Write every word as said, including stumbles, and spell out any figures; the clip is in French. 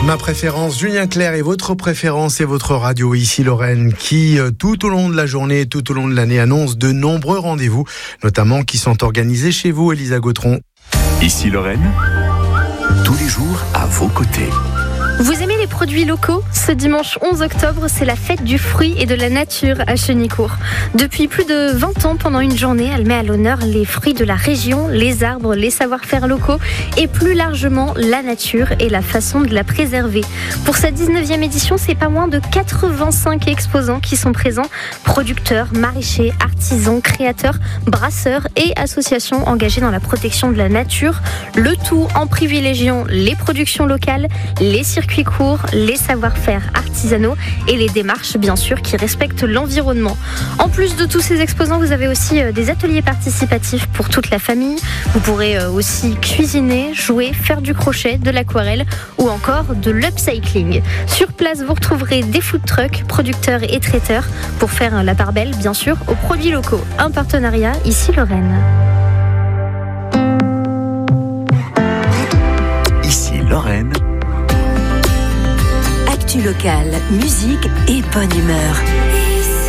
Ma préférence, Julien Clerc, et votre préférence et votre radio ici Lorraine, qui tout au long de la journée, tout au long de l'année annonce de nombreux rendez-vous, notamment qui sont organisés chez vous, Elisa Gautron. Ici Lorraine, tous les jours à vos côtés. Vous aimez les produits locaux ? Ce dimanche onze octobre, c'est la fête du fruit et de la nature à Chenicourt. Depuis plus de vingt ans, pendant une journée, elle met à l'honneur les fruits de la région, les arbres, les savoir-faire locaux et plus largement la nature et la façon de la préserver. Pour cette dix-neuvième édition, c'est pas moins de quatre-vingt-cinq exposants qui sont présents. Producteurs, maraîchers, artisans, créateurs, brasseurs et associations engagées dans la protection de la nature. Le tout en privilégiant les productions locales, les circuits courts, les savoir-faire artisanaux et les démarches bien sûr qui respectent l'environnement. En plus de tous ces exposants, vous avez aussi des ateliers participatifs pour toute la famille. Vous pourrez aussi cuisiner, jouer, faire du crochet, de l'aquarelle ou encore de l'upcycling. Sur place, vous retrouverez des food trucks, producteurs et traiteurs pour faire la part belle bien sûr aux produits locaux. Un partenariat ici Lorraine. Ici Lorraine. Actu locale, musique et bonne humeur.